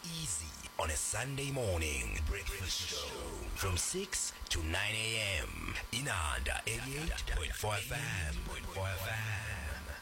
easy on a Sunday morning breakfast show from 6 to 9 a.m. in Inanda 88.4 FM.